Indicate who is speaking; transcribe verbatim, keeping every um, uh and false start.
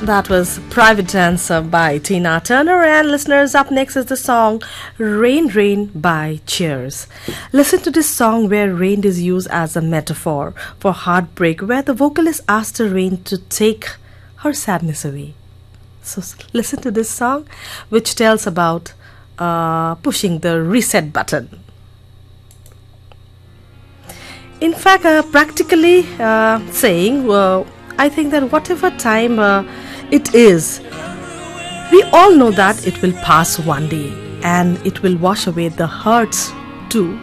Speaker 1: That was Private Dancer by Tina Turner. And listeners, up next is the song Rain Rain by Cheers. Listen to this song where rain is used as a metaphor for heartbreak, where the vocalist asked the rain to take her sadness away. So listen to this song, which tells about uh, pushing the reset button. In fact, uh, practically uh, saying, uh, I think that whatever time uh, it is, we all know that it will pass one day and it will wash away the hurts too.